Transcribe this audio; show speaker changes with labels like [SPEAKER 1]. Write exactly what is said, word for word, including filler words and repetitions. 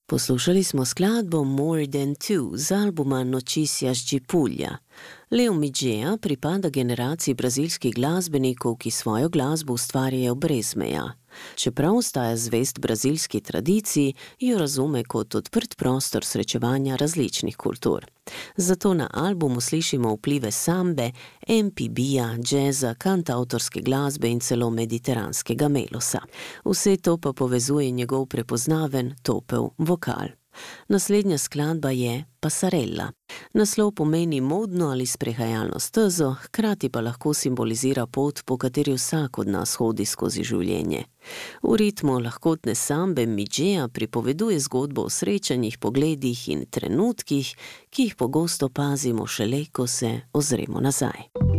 [SPEAKER 1] Poslušali smo skladbo More Than Two z albuma Notícias de Puglia. Leo Midgeja pripada generaciji brazilskih glasbenikov, ki svojo glasbo ustvarjajo brez meja. Čeprav ostaja zvest brazilski tradiciji, jo razume kot odprt prostor srečevanja različnih kultur. Zato na albumu slišimo vplive sambe, em pe be-ja, džeza, kantavtorske glasbe in celo mediteranskega melosa. Vse to pa povezuje njegov prepoznaven, topel vokal. Naslednja skladba je Pasarela. Naslov pomeni modno ali sprehajalno stezo, hkrati pa lahko simbolizira pot, po kateri vsak od nas hodi skozi življenje. V ritmu lahkotne sambe Midgeja pripoveduje zgodbo o srečanjih, pogledih in trenutkih, ki jih pogosto pazimo šele, ko se ozremo nazaj.